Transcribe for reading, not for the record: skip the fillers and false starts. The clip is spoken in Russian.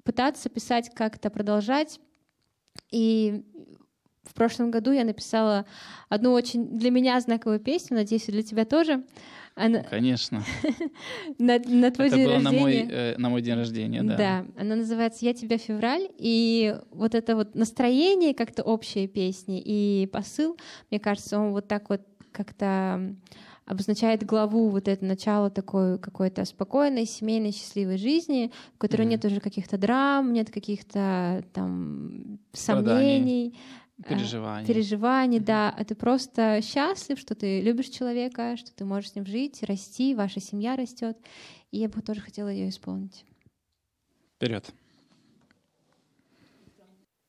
пытаться писать как-то, продолжать. И в прошлом году я написала одну очень для меня знаковую песню, надеюсь, и для тебя тоже. Она... Конечно. на твой это день было рождения. на мой день рождения, да. Да, она называется «Я тебя, февраль», и вот это вот настроение как-то общей песни и посыл, мне кажется, он вот так вот как-то обозначает главу, вот это начало такой какой-то спокойной, семейной, счастливой жизни, в которой нет уже каких-то драм, нет каких-то там сомнений, переживаний, да. А ты просто счастлив, что ты любишь человека, что ты можешь с ним жить, расти, ваша семья растет. И я бы тоже хотела ее исполнить. Вперед.